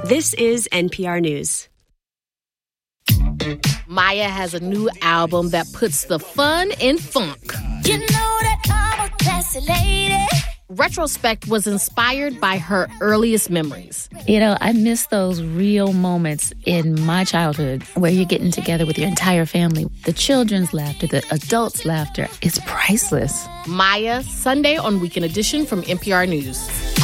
This is NPR News. Maya has a new album that puts the fun in funk. You know that I'm a classy lady. Retrospect was inspired by her earliest memories. You know, I miss those real moments in my childhood where you're getting together with your entire family. The children's laughter, the adults' laughter, it's priceless. Maya, Sunday on Weekend Edition from NPR News.